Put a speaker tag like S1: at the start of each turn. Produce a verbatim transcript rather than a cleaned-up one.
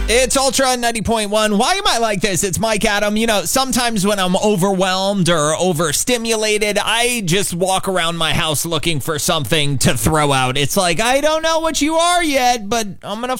S1: It's Ultra ninety point one. Why am I like this? It's Mike Adam. You know, sometimes when I'm overwhelmed or overstimulated, I just walk around my house looking for something to throw out. It's like, I don't know what you are yet, but I'm going to